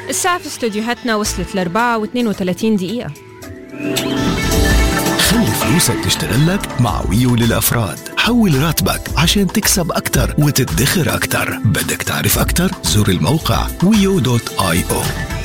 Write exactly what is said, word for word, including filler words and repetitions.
الساعة في استوديوهاتنا وصلت لأربعة واثنين وثلاثين دقيقة. خلي فلوسك تشتغل لك مع ويو للأفراد. حول راتبك عشان تكسب أكتر وتدخر أكتر. بدك تعرف أكتر؟ زور الموقع ويو دوت آي أو.